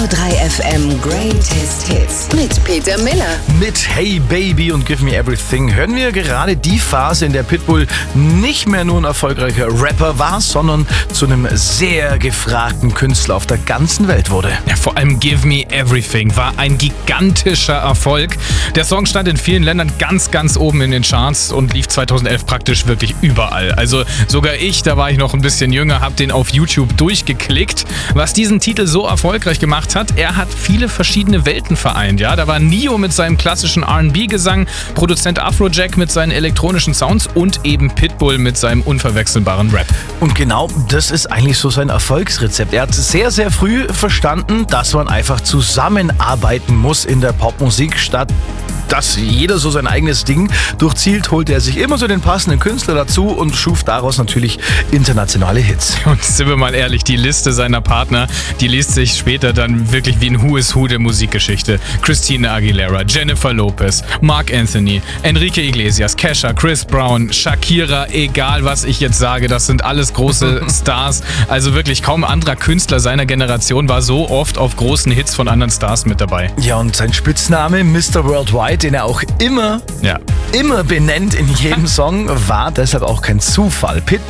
SWR3 FM Greatest Hits mit Peter Miller. Mit Hey Baby und Give Me Everything hören wir gerade die Phase, in der Pitbull nicht mehr nur ein erfolgreicher Rapper war, sondern zu einem sehr gefragten Künstler auf der ganzen Welt wurde. Ja, vor allem Give Me Everything war ein gigantischer Erfolg. Der Song stand in vielen Ländern ganz oben in den Charts und lief 2011 praktisch wirklich überall. Also sogar ich, da war ich noch ein bisschen jünger, habe den auf YouTube durchgeklickt. Was diesen Titel so erfolgreich gemacht hat, er hat viele verschiedene Welten vereint. Ja, da war Neo mit seinem klassischen R&B-Gesang, Produzent Afrojack mit seinen elektronischen Sounds und eben Pitbull mit seinem unverwechselbaren Rap. Und genau das ist eigentlich so sein Erfolgsrezept. Er hat sehr früh verstanden, dass man einfach zusammenarbeiten muss in der Popmusik, statt dass jeder so sein eigenes Ding durchzielt, holte er sich immer so den passenden Künstler dazu und schuf daraus natürlich internationale Hits. Und sind wir mal ehrlich, die Liste seiner Partner, die liest sich später dann wirklich wie ein Who is Who der Musikgeschichte. Christina Aguilera, Jennifer Lopez, Marc Anthony, Enrique Iglesias, Kesha, Chris Brown, Shakira, egal was ich jetzt sage, das sind alles große Stars. Also wirklich kaum anderer Künstler seiner Generation war so oft auf großen Hits von anderen Stars mit dabei. Ja, und sein Spitzname Mr. Worldwide, den er auch immer benennt in jedem Song, war deshalb auch kein Zufall.